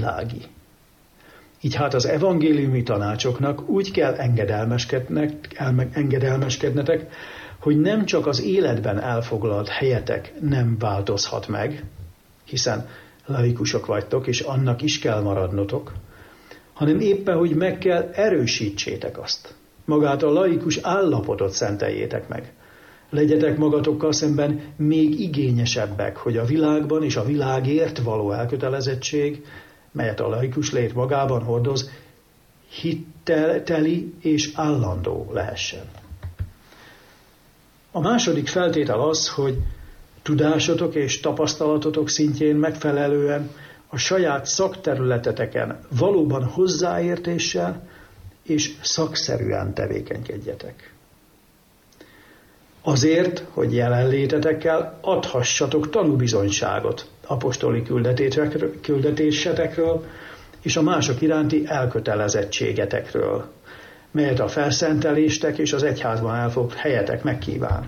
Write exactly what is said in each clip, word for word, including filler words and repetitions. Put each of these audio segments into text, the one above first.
világi. Így hát az evangéliumi tanácsoknak úgy kell engedelmeskednetek, hogy nem csak az életben elfoglalt helyetek nem változhat meg, hiszen laikusok vagytok, és annak is kell maradnotok, hanem éppen, hogy meg kell erősítsétek azt. Magát a laikus állapotot szenteljétek meg. Legyetek magatokkal szemben még igényesebbek, hogy a világban és a világért való elkötelezettség, melyet a laikus lét magában hordoz, hitteli és állandó lehessen. A második feltétel az, hogy tudásotok és tapasztalatotok szintjén megfelelően a saját szakterületeteken valóban hozzáértéssel és szakszerűen tevékenykedjetek. Azért, hogy jelenlétetekkel adhassatok tanúbizonyságot apostoli küldetésetekről és a mások iránti elkötelezettségetekről, melyet a felszenteléstek és az egyházban elfoglalt helyetek megkíván.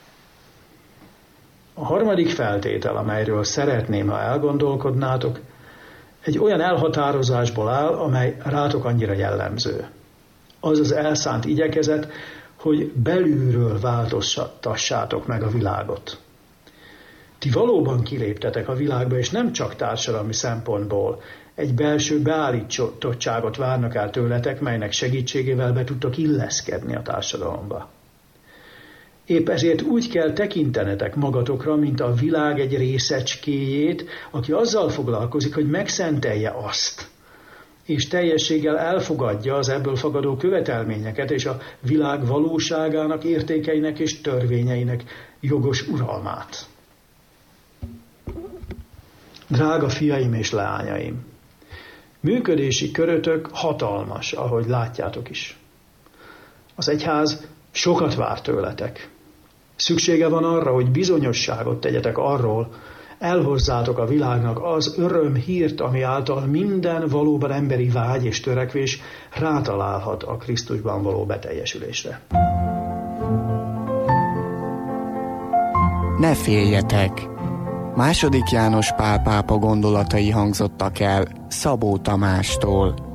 A harmadik feltétel, amelyről szeretném, ha elgondolkodnátok, egy olyan elhatározásból áll, amely rátok annyira jellemző. Az az elszánt igyekezet, hogy belülről változtassátok meg a világot. Ti valóban kiléptetek a világba, és nem csak társadalmi szempontból. Egy belső beállítottságot várnak el tőletek, melynek segítségével be tudtok illeszkedni a társadalomba. Épp ezért úgy kell tekintenetek magatokra, mint a világ egy részecskéjét, aki azzal foglalkozik, hogy megszentelje azt, és teljességgel elfogadja az ebből fakadó követelményeket és a világ valóságának, értékeinek és törvényeinek jogos uralmát. Drága fiaim és leányaim, működési körötök hatalmas, ahogy látjátok is. Az egyház sokat vár tőletek. Szüksége van arra, hogy bizonyosságot tegyetek arról, elhozzátok a világnak az öröm hírt, ami által minden valóban emberi vágy és törekvés rátalálhat a Krisztusban való beteljesülésre. Ne féljetek! Második János Pál pápa gondolatai hangzottak el Szabó Tamástól.